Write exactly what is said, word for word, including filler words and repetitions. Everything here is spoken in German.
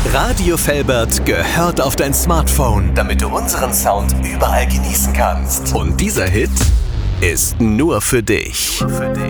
Radio Velbert gehört auf dein Smartphone, damit du unseren Sound überall genießen kannst. Und dieser Hit ist nur für dich.